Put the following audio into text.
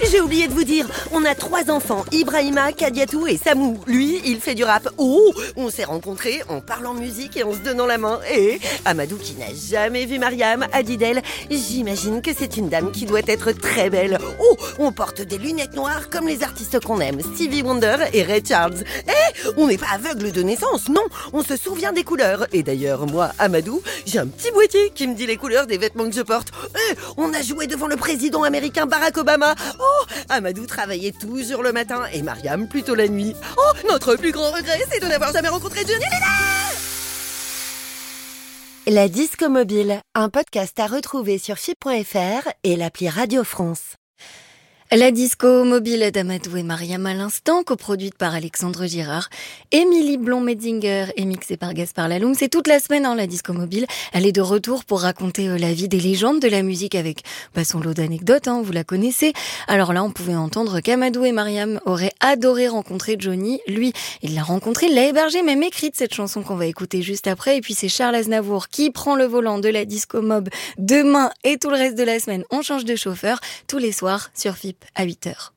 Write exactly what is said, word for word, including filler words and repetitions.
j'ai oublié de vous dire, on a trois enfants, Ibrahima, Kadiatou et Samou. Lui, il fait du rap. Oh, on s'est rencontrés en parlant musique et en se donnant la main. Et Amadou, qui n'a jamais vu Mariam, a dit d'elle, j'imagine que c'est une dame qui doit être très belle. Oh, on porte des lunettes noires comme les artistes qu'on aime, Stevie Wonder et Ray Charles. Eh, on n'est pas aveugle de naissance, non, on se souvient des couleurs. Et d'ailleurs, moi, Amadou, j'ai un petit boîtier qui me dit les couleurs des vêtements que je porte. Eh, on a joué devant le président américain Barack Obama. Oh, Amadou travaillait toujours le matin et Mariam plutôt la nuit. Oh, notre plus grand regret, c'est de n'avoir jamais rencontré Johnny Hallyday. La Disco Mobile, un podcast à retrouver sur chyp point f r et l'appli Radio France. La Disco Mobile d'Amadou et Mariam à l'instant, coproduite par Alexandre Girard, Émilie Blond-Metzinger et mixée par Gaspard Laloum. C'est toute la semaine, hein, la Disco Mobile. Elle est de retour pour raconter euh, la vie des légendes de la musique avec bah, son lot d'anecdotes, hein, vous la connaissez. Alors là, on pouvait entendre qu'Amadou et Mariam auraient adoré rencontrer Johnny. Lui, il l'a rencontré, il l'a hébergé, même écrite cette chanson qu'on va écouter juste après. Et puis c'est Charles Aznavour qui prend le volant de la Disco Mob demain et tout le reste de la semaine. On change de chauffeur tous les soirs sur F I P à huit heures.